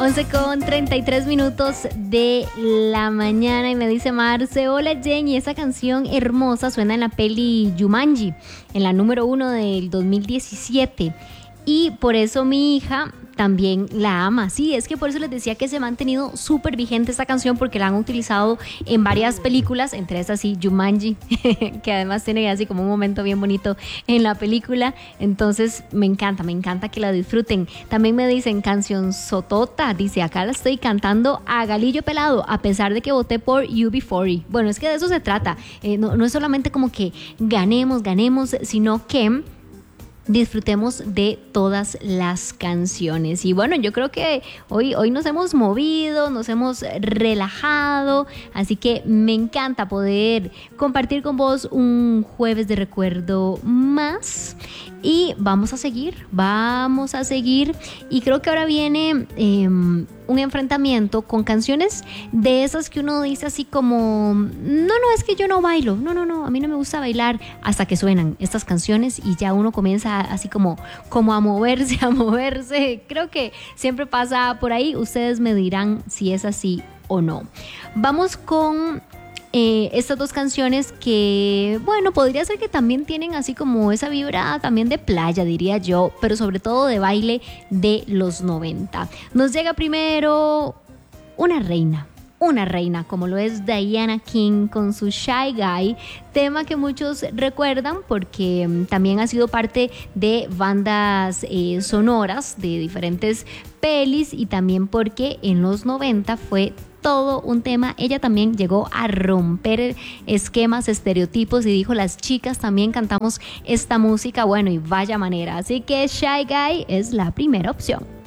11:33 de la mañana y me dice Marce: hola Jenny, esa canción hermosa suena en la peli Jumanji, en la número 1 del 2017, y por eso mi hija también la ama. Sí, es que por eso les decía que se ha mantenido súper vigente esta canción, porque la han utilizado en varias películas, entre esas sí, Jumanji, que además tiene así como un momento bien bonito en la película. Entonces me encanta que la disfruten. También me dicen canción sotota, dice acá la estoy cantando a galillo pelado, a pesar de que voté por UB40. Bueno, es que de eso se trata. No es solamente como que ganemos, sino que disfrutemos de todas las canciones. Y bueno, yo creo que hoy nos hemos movido, nos hemos relajado, así que me encanta poder compartir con vos un jueves de recuerdo más. Y vamos a seguir, y creo que ahora viene un enfrentamiento con canciones de esas que uno dice así como, no, es que yo no bailo, no, a mí no me gusta bailar, hasta que suenan estas canciones y ya uno comienza así como a moverse. Creo que siempre pasa por ahí, ustedes me dirán si es así o no. Vamos con estas dos canciones que, bueno, podría ser que también tienen así como esa vibra también de playa, diría yo, pero sobre todo de baile de los 90. Nos llega primero una reina, como lo es Diana King con su Shy Guy, tema que muchos recuerdan porque también ha sido parte de bandas sonoras de diferentes pelis, y también porque en los 90 fue todo un tema. Ella también llegó a romper esquemas, estereotipos, y dijo: las chicas también cantamos esta música. Bueno, y vaya manera. Así que Shy Guy es la primera opción.